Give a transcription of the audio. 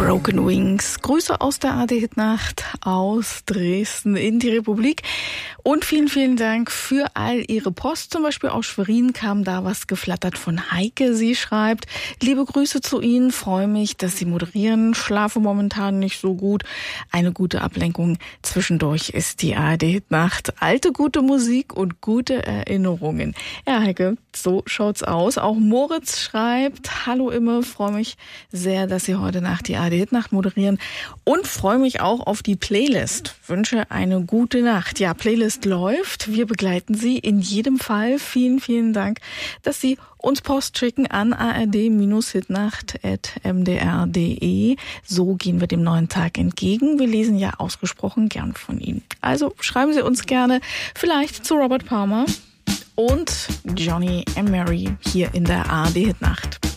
Broken Wings. Grüße aus der AD-Hit-Nacht aus Dresden in die Republik. Und vielen, vielen Dank für all Ihre Post. Zum Beispiel aus Schwerin kam da was geflattert von Heike. Sie schreibt: Liebe Grüße zu Ihnen, freue mich, dass Sie moderieren, schlafe momentan nicht so gut. Eine gute Ablenkung zwischendurch ist die ARD-Hit-Nacht. Alte, gute Musik und gute Erinnerungen. Ja, Heike, so schaut's aus. Auch Moritz schreibt: Hallo Imme, freue mich sehr, dass Sie heute Nacht die ARD-Hit-Nacht moderieren und freue mich auch auf die Playlist. Wünsche eine gute Nacht. Ja, Playlist läuft. Wir begleiten Sie in jedem Fall. Vielen, vielen Dank, dass Sie uns Post schicken an ard-hitnacht@mdr.de. So gehen wir dem neuen Tag entgegen. Wir lesen ja ausgesprochen gern von Ihnen. Also schreiben Sie uns gerne vielleicht zu Robert Palmer und Johnny and Mary hier in der ARD-Hitnacht.